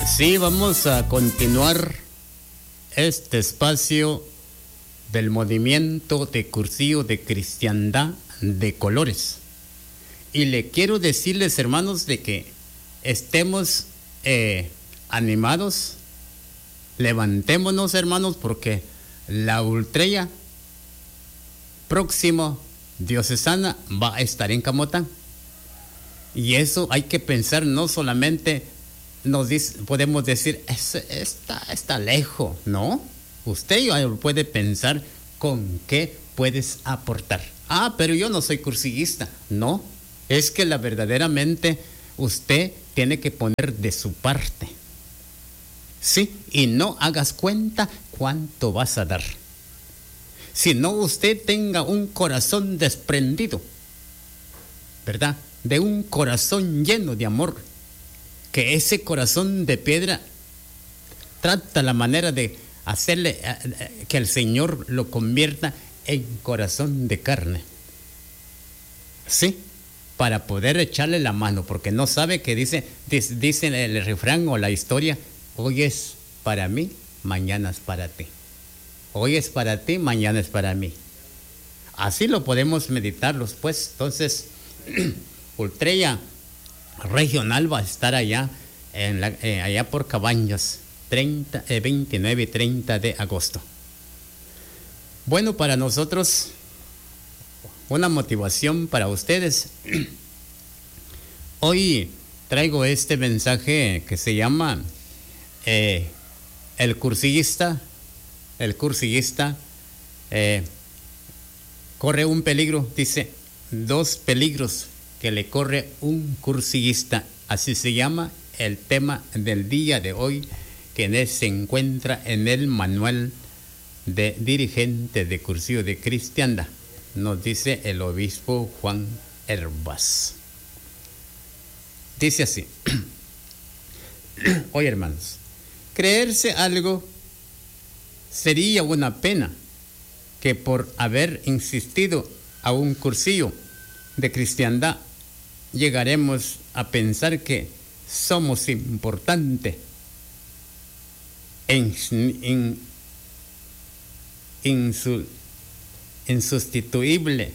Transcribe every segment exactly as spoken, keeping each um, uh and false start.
Sí, vamos a continuar este espacio del movimiento de cursillo de cristiandad de colores. Y le quiero decirles, hermanos, de que estemos eh, animados, levantémonos, hermanos, porque la ultrella próximo diocesana va a estar en Camotán. Y eso hay que pensar, no solamente nos dice, podemos decir, está, está lejos, ¿no? Usted puede pensar con qué puedes aportar. Ah, pero yo no soy cursillista. No, es que la verdaderamente usted tiene que poner de su parte. Sí, y no hagas cuenta cuánto vas a dar. Si no, usted tenga un corazón desprendido, ¿verdad? De un corazón lleno de amor, que ese corazón de piedra trata la manera de hacerle eh, que el Señor lo convierta en corazón de carne. Sí, para poder echarle la mano, porque no sabe que dice, dice, dice el refrán o la historia, hoy es para mí, mañana es para ti. Hoy es para ti, mañana es para mí. Así lo podemos meditarlos, pues. Entonces, Ultrella Regional va a estar allá, en la, eh, allá por Cabañas, treinta, eh, veintinueve y treinta de agosto. Bueno, para nosotros, una motivación para ustedes. Hoy traigo este mensaje que se llama eh, El cursillista, el cursillista eh, corre un peligro, dice, dos peligros que le corre un cursillista. Así se llama el tema del día de hoy, que se encuentra en el manual de dirigente de cursillo de cristiandad. Nos dice el obispo Juan Herbas. Dice así. Oye, hermanos, creerse algo sería una pena que por haber insistido a un cursillo de cristiandad llegaremos a pensar que somos importantes, en, en, insu, insustituible.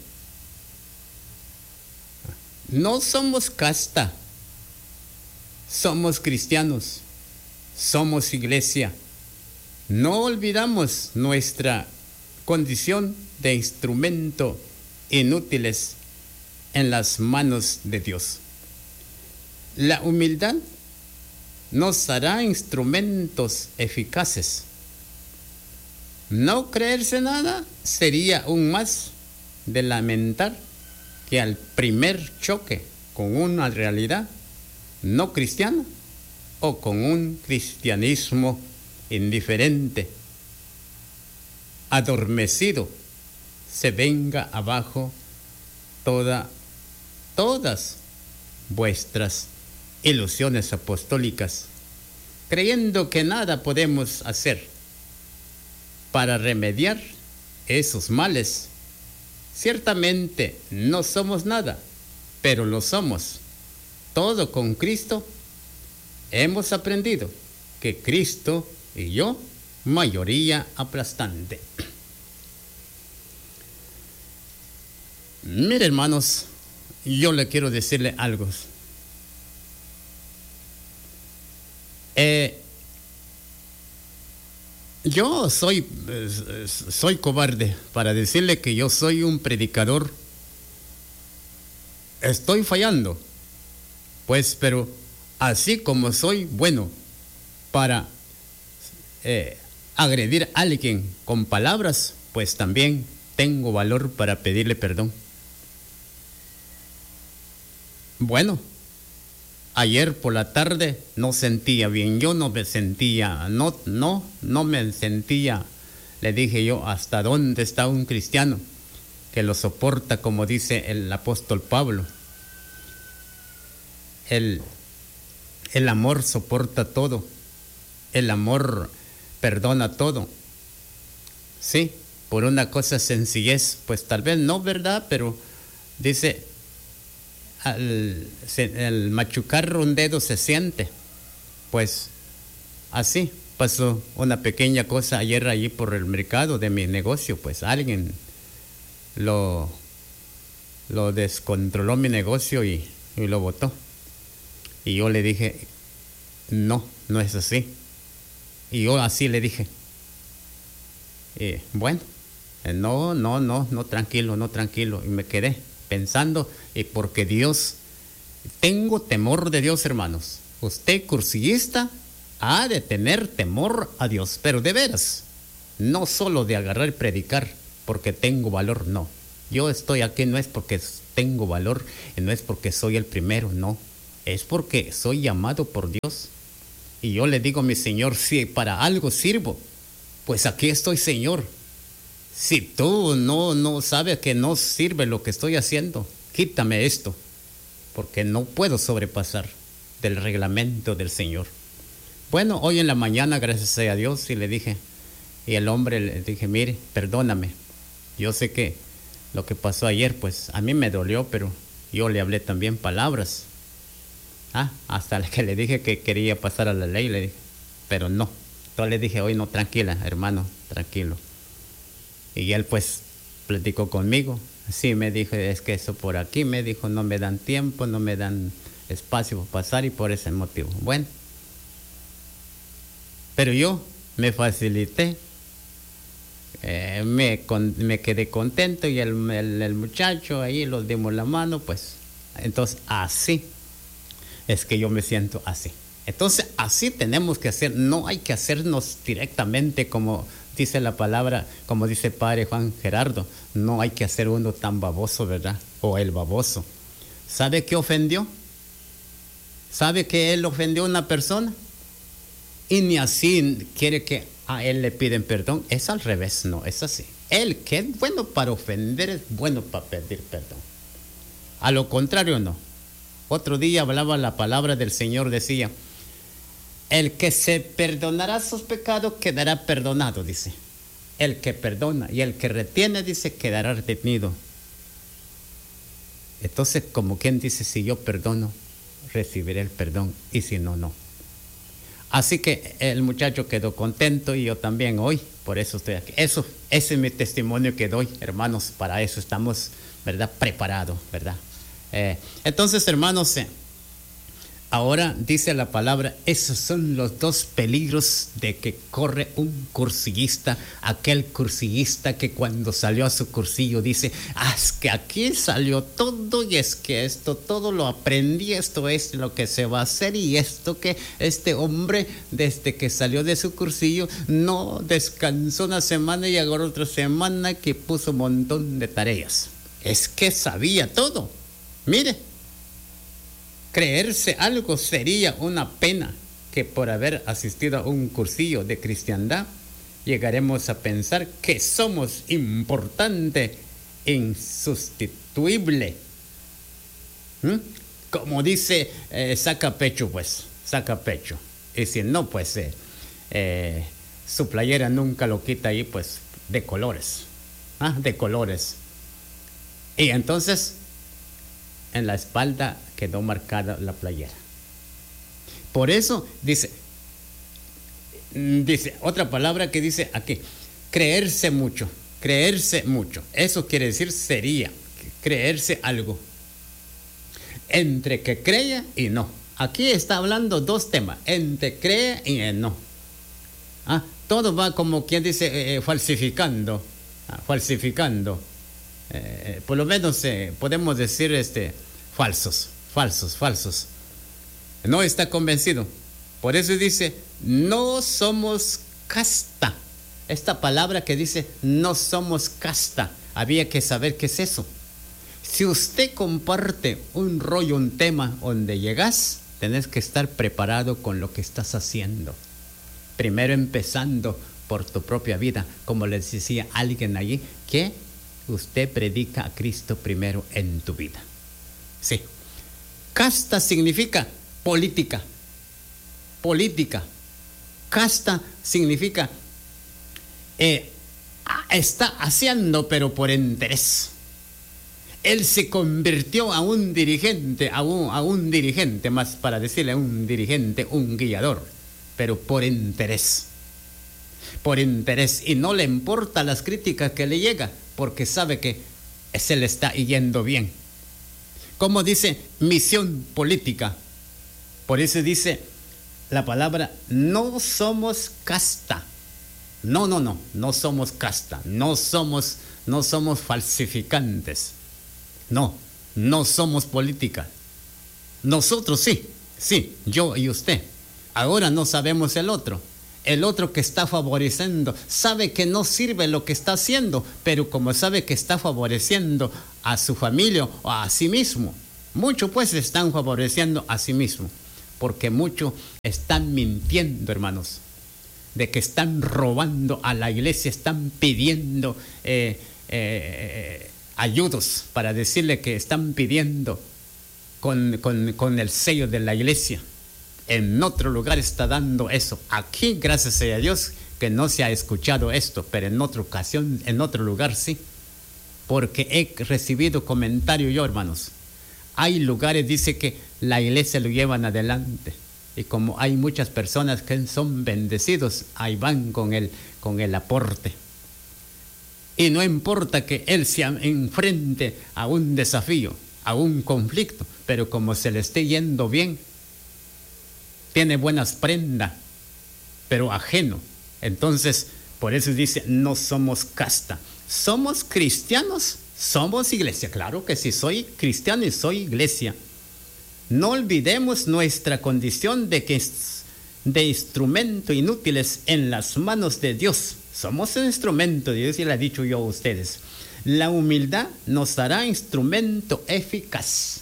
No somos casta, somos cristianos, somos iglesia. No olvidamos nuestra condición de instrumento inútiles en las manos de Dios. La humildad nos hará instrumentos eficaces. No creerse nada sería aún más de lamentar que al primer choque con una realidad no cristiana o con un cristianismo indiferente, adormecido, se venga abajo toda, todas vuestras ilusiones apostólicas, creyendo que nada podemos hacer para remediar esos males. Ciertamente no somos nada, pero lo somos. Todo con Cristo hemos aprendido que Cristo y yo, mayoría aplastante. Mire, hermanos, yo le quiero decirle algo. Eh, yo soy, eh, soy cobarde para decirle que yo soy un predicador. Estoy fallando, pues, pero así como soy bueno para eh, agredir a alguien con palabras, pues también tengo valor para pedirle perdón. Bueno, ayer por la tarde no sentía bien, yo no me sentía, no, no, no me sentía, le dije yo, ¿hasta dónde está un cristiano que lo soporta, como dice el apóstol Pablo? El, el amor soporta todo, el amor perdona todo. Sí, por una cosa sencillez, pues tal vez no, ¿verdad? Pero dice, al, se, al machucar un dedo se siente. Pues así pasó una pequeña cosa ayer allí por el mercado de mi negocio, pues alguien lo, lo descontroló mi negocio y, y lo botó. Y yo le dije, no, no es así. Y yo así le dije, y bueno, no, no, no, no, tranquilo, no, tranquilo. Y me quedé pensando, y porque Dios, tengo temor de Dios, hermanos. Usted, cursillista, ha de tener temor a Dios, pero de veras, no solo de agarrar y predicar porque tengo valor, no. Yo estoy aquí no es porque tengo valor, no es porque soy el primero, no. Es porque soy llamado por Dios. Y yo le digo a mi Señor, si para algo sirvo, pues aquí estoy, Señor. Si tú no, no sabes que no sirve lo que estoy haciendo, quítame esto, porque no puedo sobrepasar del reglamento del Señor. Bueno, hoy en la mañana, gracias a Dios, y le dije, y el hombre le dije, mire, perdóname, yo sé que lo que pasó ayer, pues a mí me dolió, pero yo le hablé también palabras. Ah, hasta que le dije que quería pasar a la ley, le dije, pero no. Entonces le dije, hoy no, tranquila, hermano, tranquilo. Y él pues platicó conmigo. Sí, me dijo, es que eso por aquí, me dijo, no me dan tiempo, no me dan espacio para pasar y por ese motivo. Bueno, pero yo me facilité, eh, me, con, me quedé contento y el, el, el muchacho ahí los dimos la mano, pues entonces así es que yo me siento así. Entonces así tenemos que hacer, no hay que hacernos directamente como dice la palabra, como dice Padre Juan Gerardo, no hay que hacer uno tan baboso, ¿verdad? O el baboso. ¿Sabe qué ofendió? ¿Sabe que él ofendió a una persona? Y ni así quiere que a él le piden perdón. Es al revés, no, es así. Él que es bueno para ofender es bueno para pedir perdón. A lo contrario, no. Otro día hablaba la palabra del Señor, decía, el que se perdonará sus pecados quedará perdonado, dice. El que perdona y el que retiene, dice, quedará retenido. Entonces, como quien dice, si yo perdono, recibiré el perdón, y si no, no. Así que el muchacho quedó contento y yo también hoy, por eso estoy aquí. Eso, ese es mi testimonio que doy, hermanos, para eso estamos, ¿verdad?, preparados, ¿verdad? Eh, entonces, hermanos, eh, ahora dice la palabra, esos son los dos peligros de que corre un cursillista, aquel cursillista que cuando salió a su cursillo dice, ah, es que aquí salió todo y es que esto todo lo aprendí, esto es lo que se va a hacer y esto que este hombre desde que salió de su cursillo no descansó una semana y agarró otra semana que puso un montón de tareas. Es que sabía todo. Mire, creerse algo sería una pena que por haber asistido a un cursillo de cristiandad llegaremos a pensar que somos importante, insustituible. ¿Mm? Como dice, eh, saca pecho, pues, saca pecho. Y si no, pues, eh, eh, su playera nunca lo quita ahí, pues, de colores. ¿Ah? De colores. Y entonces, en la espalda quedó marcada la playera. Por eso dice, dice otra palabra que dice aquí, creerse mucho, creerse mucho. Eso quiere decir sería, creerse algo. Entre que crea y no. Aquí está hablando dos temas, entre cree y no. Ah, todo va como quien dice, eh, falsificando, ah, falsificando. Eh, por lo menos eh, podemos decir este falsos, falsos, falsos. No está convencido. Por eso dice, no somos casta. Esta palabra que dice, no somos casta, había que saber qué es eso. Si usted comparte un rollo, un tema donde llegas, tenés que estar preparado con lo que estás haciendo. Primero empezando por tu propia vida, como les decía alguien allí, que usted predica a Cristo primero en tu vida. Sí. Casta significa política. Política. Casta significa eh, está haciendo, pero por interés. Él se convirtió a un dirigente, a un, a un dirigente, más para decirle a un dirigente, un guiador. pero por interés. Por interés. Y no le importa las críticas que le llega, porque sabe que se le está yendo bien. Como dice, misión política. Por eso dice la palabra, no somos casta. No, no, no, no somos casta. No somos, no somos falsificantes. No, no somos política. Nosotros sí, sí, yo y usted. Ahora no sabemos el otro. El otro que está favoreciendo, sabe que no sirve lo que está haciendo, pero como sabe que está favoreciendo a su familia o a sí mismo, muchos pues están favoreciendo a sí mismo, porque muchos están mintiendo, hermanos, de que están robando a la iglesia, están pidiendo eh, eh, ayudos para decirle que están pidiendo con, con, con el sello de la iglesia. En otro lugar está dando eso. Aquí, gracias a Dios, que no se ha escuchado esto, pero en otra ocasión, en otro lugar sí. Porque he recibido comentarios yo, hermanos. Hay lugares, dice que la iglesia lo llevan adelante. Y como hay muchas personas que son bendecidos, ahí van con el, con el aporte. Y no importa que él se enfrente a un desafío, a un conflicto, pero como se le esté yendo bien, tiene buenas prendas, pero ajeno. Entonces, por eso dice, no somos casta. ¿Somos cristianos? ¿Somos iglesia? Claro que sí, soy cristiano y soy iglesia. No olvidemos nuestra condición de que de instrumento inútiles en las manos de Dios. Somos un instrumento de Dios, y le he dicho yo a ustedes. La humildad nos hará instrumento eficaz.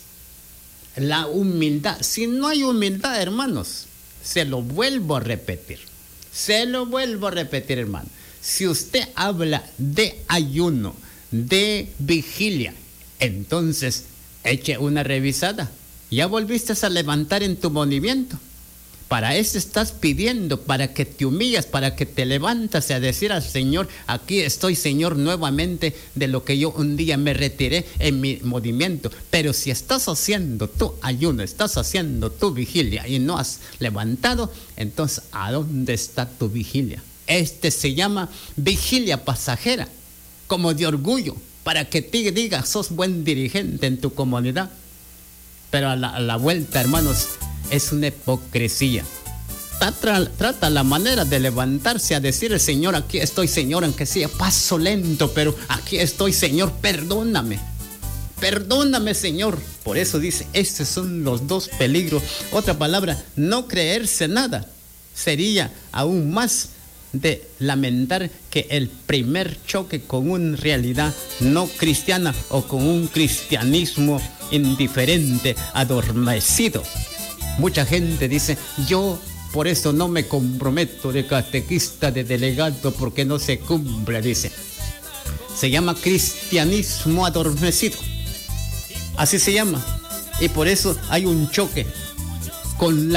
La humildad. Si no hay humildad, hermanos, se lo vuelvo a repetir. Se lo vuelvo a repetir, hermano. Si usted habla de ayuno, de vigilia, entonces eche una revisada. Ya volviste a levantar en tu movimiento. Para eso estás pidiendo, para que te humillas, para que te levantas a decir al Señor, aquí estoy, Señor, nuevamente de lo que yo un día me retiré en mi movimiento. Pero si estás haciendo tu ayuno, estás haciendo tu vigilia y no has levantado, entonces, ¿a dónde está tu vigilia? Este se llama vigilia pasajera, como de orgullo, para que te digas, sos buen dirigente en tu comunidad. Pero a la, a la vuelta, hermanos, es una hipocresía. Trata, trata la manera de levantarse a decir, Señor, aquí estoy, Señor, aunque sea paso lento, pero aquí estoy, Señor, perdóname. Perdóname, Señor. Por eso dice, estos son los dos peligros. Otra palabra, no creerse nada. Sería aún más de lamentar que el primer choque con una realidad no cristiana o con un cristianismo indiferente, adormecido. Mucha gente dice, yo por eso no me comprometo de catequista, de delegado, porque no se cumple, dice. Se llama cristianismo adormecido. Así se llama. Y por eso hay un choque con la